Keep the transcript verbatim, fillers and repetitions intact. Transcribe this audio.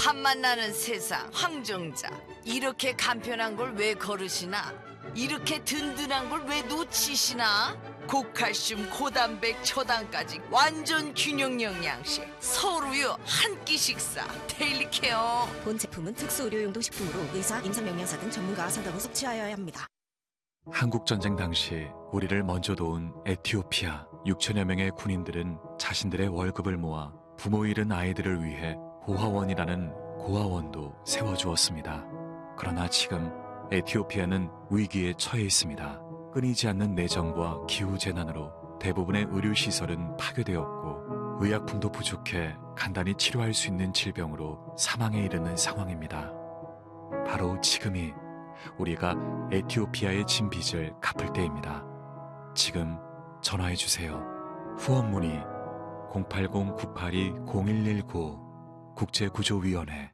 밥만 나는 세상 황정자, 이렇게 간편한 걸 왜 거르시나? 이렇게 든든한 걸 왜 놓치시나? 고칼슘, 고단백, 초당까지 완전 균형 영양식 서울우유 한 끼 식사 데일리 케어. 본 제품은 특수 의료용도 식품으로 의사, 임상영양사 등 전문가와 상담 후 섭취하여야 합니다. 한국전쟁 당시 우리를 먼저 도운 에티오피아 육천여 명의 군인들은 자신들의 월급을 모아 부모 잃은 아이들을 위해 고아원이라는 고아원도 세워주었습니다. 그러나 지금 에티오피아는 위기에 처해 있습니다. 끊이지 않는 내정과 기후재난으로 대부분의 의료시설은 파괴되었고 의약품도 부족해 간단히 치료할 수 있는 질병으로 사망에 이르는 상황입니다. 바로 지금이 우리가 에티오피아의 진 빚을 갚을 때입니다. 지금 전화해주세요. 후원 문의 공팔공 구팔이 공일일구 국제구조위원회